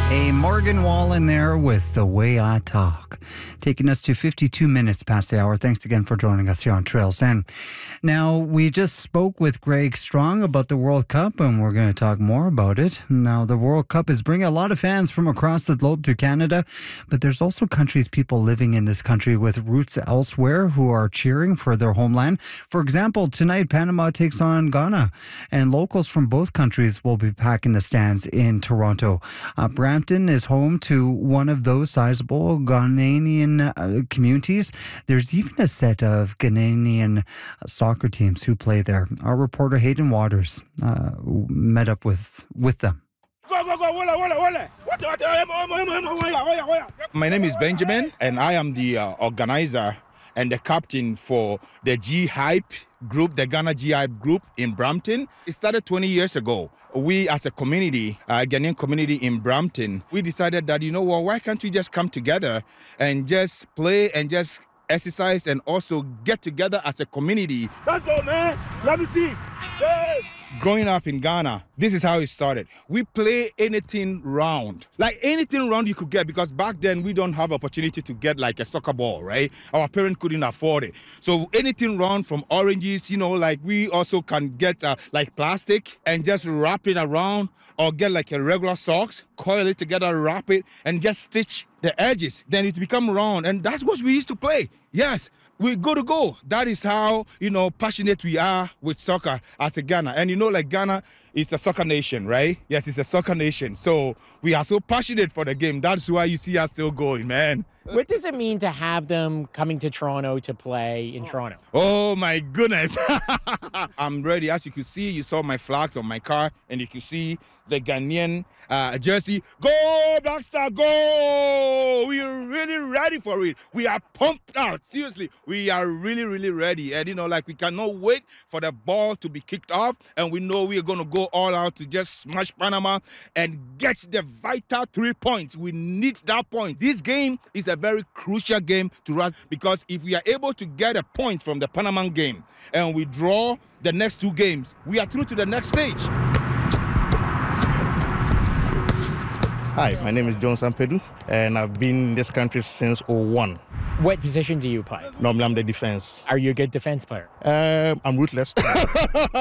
A Morgan Wallen there with The Way I Talk, taking us to 52 minutes past the hour. Thanks again for joining us here on Trails End. Now, we just spoke with Greg Strong about the World Cup, and we're going to talk more about it. Now, the World Cup is bringing a lot of fans from across the globe to Canada, but there's also people living in this country with roots elsewhere who are cheering for their homeland. For example, tonight, Panama takes on Ghana, and locals from both countries will be packing the stands in Toronto. Brampton is home to one of those sizable Ghanaian communities. There's even a set of Ghanaian soccer teams who play there. Our reporter Hayden Waters met up with them. My name is Benjamin, and I am the organizer and the captain for the G-Hype group, the Ghana G-Hype group in Brampton. It started 20 years ago. We as a community, a Ghanaian community in Brampton, we decided that, why can't we just come together and just play and just exercise and also get together as a community. Let's go, man. Let me see. Hey. Growing up in Ghana, this is how it started. We play anything round. Like anything round you could get, because back then we don't have opportunity to get like a soccer ball, right? Our parents couldn't afford it. So anything round from oranges, we also can get like plastic and just wrap it around, or get like a regular socks, coil it together, wrap it, and just stitch the edges. Then it become round, and that's what we used to play. Yes. We go to go. That is how, passionate we are with soccer as a Ghana. And Ghana is a soccer nation, right? Yes, it's a soccer nation. So we are so passionate for the game. That's why you see us still going, man. What does it mean to have them coming to Toronto to play in Toronto? Oh, my goodness. I'm ready. As you can see, you saw my flags on my car, and you can see the Ghanaian jersey. Go, Black Star, go! We are really ready for it. We are pumped out. Seriously, we are really, really ready. And, we cannot wait for the ball to be kicked off. And we know we are going to go all out to just smash Panama and get the vital 3 points. We need that point. This game is a very crucial game to us, because if we are able to get a point from the Panama game and we draw the next 2 games, we are through to the next stage. Hi, my name is John Sampedu, and I've been in this country since 2001. What position do you play? Normally, I'm the defense. Are you a good defense player? I'm ruthless.